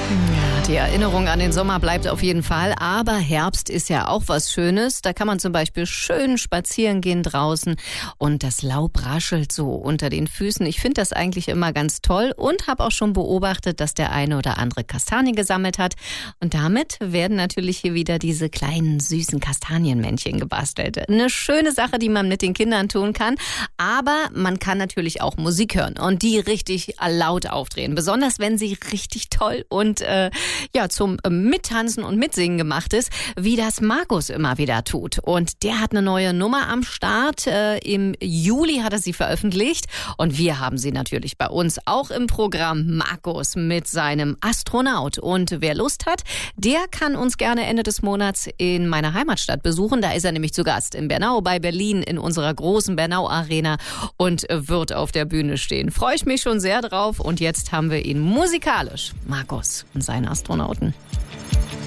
Ja, die Erinnerung an den Sommer bleibt auf jeden Fall, aber Herbst ist ja auch was Schönes. Da kann man zum Beispiel schön spazieren gehen draußen und das Laub raschelt so unter den Füßen. Ich finde das eigentlich immer ganz toll und habe auch schon beobachtet, dass der eine oder andere Kastanien gesammelt hat. Und damit werden natürlich hier wieder diese kleinen süßen Kastanienmännchen gebastelt. Eine schöne Sache, die man mit den Kindern tun kann, aber man kann natürlich auch Musik hören und die richtig laut aufdrehen, besonders wenn sie richtig toll und zum Mittanzen und Mitsingen gemacht ist, wie das Markus immer wieder tut. Und der hat eine neue Nummer am Start. Im Juli hat er sie veröffentlicht und wir haben sie natürlich bei uns auch im Programm. Markus mit seinem Astronaut. Und wer Lust hat, der kann uns gerne Ende des Monats in meiner Heimatstadt besuchen. Da ist er nämlich zu Gast in Bernau bei Berlin in unserer großen Bernau Arena und wird auf der Bühne stehen. Freue ich mich schon sehr drauf und jetzt haben wir ihn musikalisch. Markus und seine Astronauten.